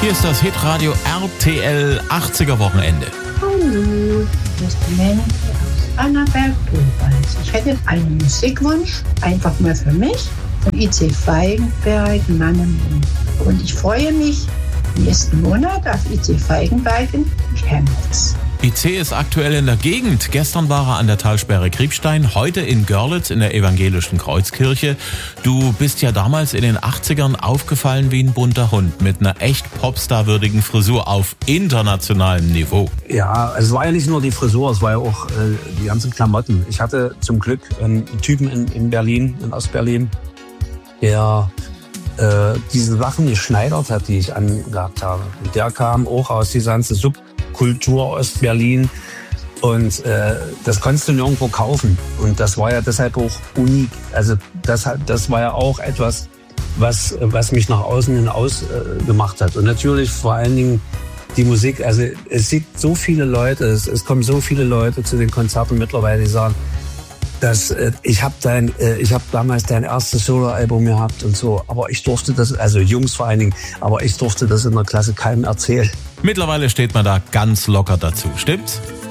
Hier ist das Hitradio RTL 80er Wochenende. Hallo, das ist die Melanie aus Annaberg-Buchwald. Ich hätte einen Musikwunsch, einfach mal für mich, von IC Feigenberg, Mann im Mund. Und ich freue mich nächsten Monat auf IC Feigenberg in Chemnitz. IC ist aktuell in der Gegend. Gestern war er an der Talsperre Kriebstein, heute in Görlitz in der evangelischen Kreuzkirche. Du bist ja damals in den 80ern aufgefallen wie ein bunter Hund mit einer echt Popstar-würdigen Frisur auf internationalem Niveau. Ja, es war ja nicht nur die Frisur, es war ja auch die ganzen Klamotten. Ich hatte zum Glück einen Typen in Berlin, in Ostberlin, der diese Sachen geschneidert hat, die ich angehabt habe. Und der kam auch aus dieser ganzen Subkultur Ostberlin und das konntest du nirgendwo kaufen. Und das war ja deshalb auch unik. Also das war ja auch etwas, was mich nach außen hin ausgemacht hat. Und natürlich vor allen Dingen die Musik. Also es sieht so viele Leute, es kommen so viele Leute zu den Konzerten mittlerweile, die sagen, ich habe damals dein erstes Soloalbum gehabt und so, aber ich durfte das, also Jungs vor allen Dingen, aber ich durfte das in der Klasse keinem erzählen. Mittlerweile steht man da ganz locker dazu, stimmt's?